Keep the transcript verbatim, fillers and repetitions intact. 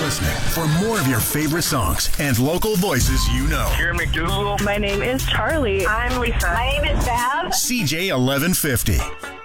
listening for more of your favorite songs and local voices you know. Karen McDougal. My name is Charlie. I'm Lisa. My name is Bev. C J eleven fifty.